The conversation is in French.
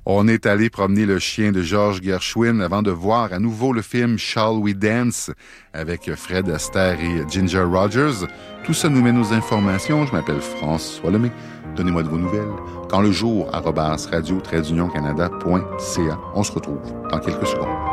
On est allé promener le chien de George Gershwin avant de voir à nouveau le film Shall We Dance avec Fred Astaire et Ginger Rogers. Tout ça nous mène aux informations. Je m'appelle François Lemay. Donnez-moi de vos nouvelles. Quand le jour, @radio-canada.ca. On se retrouve dans quelques secondes.